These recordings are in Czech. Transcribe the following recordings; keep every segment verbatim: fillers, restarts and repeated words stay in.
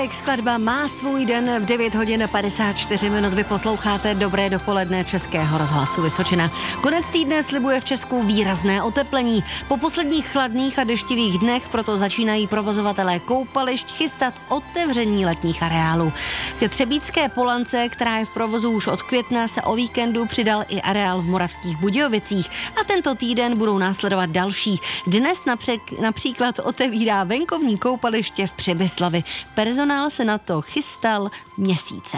Like skladba má svůj den v devět hodin padesát čtyři minut. Vy posloucháte Dobré dopoledne Českého rozhlasu Vysočina. Konec týdne slibuje v Česku výrazné oteplení. Po posledních chladných a deštivých dnech proto začínají provozovatelé koupališť chystat otevření letních areálů. Ke Třebíčské Polance, která je v provozu už od května, se o víkendu přidal i areál v Moravských Budějovicích a tento týden budou následovat další. Dnes napřek, například otevírá venkovní koupaliště v Přibyslavi. Personál se na to chystal měsíce.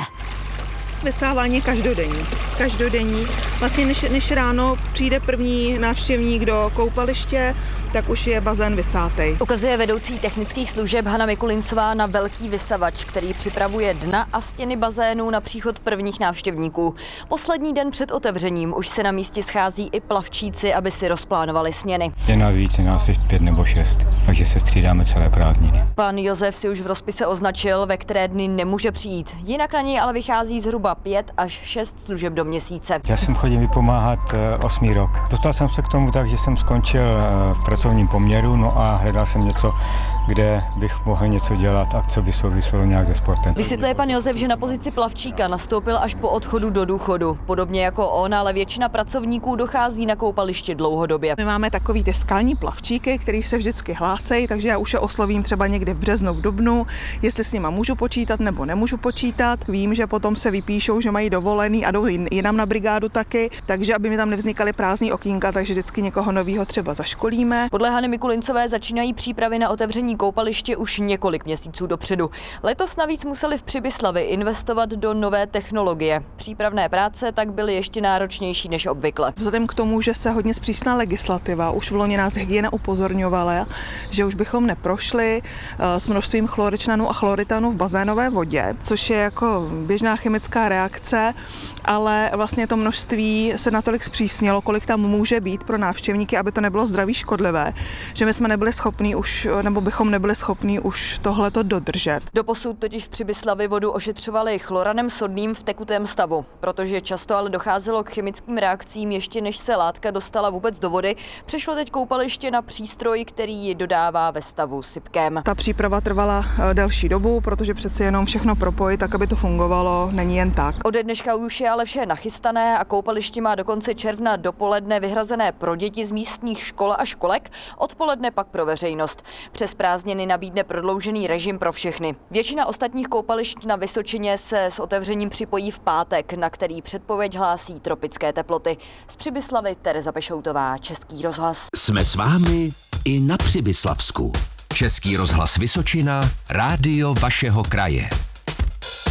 Vysávání každodenní. Každodenní. Vlastně než, než ráno přijde první návštěvník do koupaliště, tak už je bazén vysátej. Ukazuje vedoucí technických služeb Hana Mikulincová na velký vysavač, který připravuje dna a stěny bazénů na příchod prvních návštěvníků. Poslední den před otevřením už se na místě schází i plavčíci, aby si rozplánovali směny. Je nás víc, je nás pět nebo šest, takže se střídáme celé prázdniny. Pan Josef si už v rozpise označil, ve které dny nemůže přijít. Jinak na něj ale vychází zhruba pět až šest služeb do měsíce. Já jsem chodil vypomáhat osmý rok. Dostal jsem se k tomu tak, že jsem skončil v pracovním poměru, no a hledal jsem něco, kde bych mohl něco dělat a co by souviselo nějak se sportem. Vysvětluje pan Josef, že na pozici plavčíka nastoupil až po odchodu do důchodu. Podobně jako on, ale většina pracovníků dochází na koupaliště dlouhodobě. My máme takový ty skalní plavčíky, který se vždycky hlásejí, takže já už je oslovím třeba někdy v březnu, v dubnu, jestli s nima můžu počítat nebo nemůžu počítat. Vím, že potom se vypíšou, že mají dovolený a jdou jinam na brigádu taky, takže aby mi tam nevznikaly prázdný okýnka, takže vždycky někoho novýho třeba zaškolíme. Podle Hany Mikulincové začínají přípravy na otevření koupaliště už několik měsíců dopředu. Letos navíc museli v Přibyslavi investovat do nové technologie. Přípravné práce tak byly ještě náročnější než obvykle. Vzhledem k tomu, že se hodně zpřísná legislativa, už v loni nás hygiena upozorňovala, že už bychom neprošli s množstvím chlorečnanů a chloritanů v bazénové vodě, což je jako běžná chemická reakce, ale vlastně to množství se natolik zpřísnilo, kolik tam může být pro návštěvníky, aby to nebylo zdraví škodlivé, že my jsme nebyli schopní už, nebo bychom nebyli schopní už tohleto dodržet. Doposud totiž v Přibyslavi vodu ošetřovali chloranem sodným v tekutém stavu, protože často ale docházelo k chemickým reakcím ještě než se látka dostala vůbec do vody. Přešlo teď koupaliště na přístroj, který ji dodává ve stavu sypkem. Ta příprava trvala delší dobu, protože přeci jenom všechno propojit, tak aby to fungovalo, není jen tak. Ode dneška už je ale vše nachystané a koupaliště má do konce června dopoledne vyhrazené pro děti z místních škol a školek, odpoledne pak pro veřejnost. Přes prázdniny nabídne prodloužený režim pro všechny. Většina ostatních koupališť na Vysočině se s otevřením připojí v pátek, na který předpověď hlásí tropické teploty. Z Přibyslavy Tereza Pešoutová, Český rozhlas. Jsme s vámi i na Přibyslavsku. Český rozhlas Vysočina, rádio vašeho kraje.